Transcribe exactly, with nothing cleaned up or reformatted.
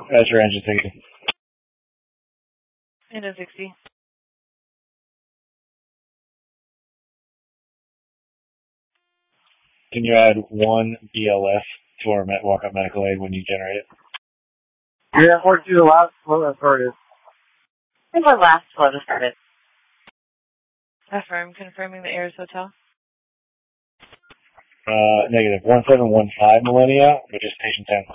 That's your engine sixty. Engine sixty. Can you add one B L S to our walk-up medical aid when you generate it? Yeah, or to the last flow that started. I think our last flow that started. Affirm, confirming the Airs Hotel. Uh, negative. one seven one five Millennia, which is station ten.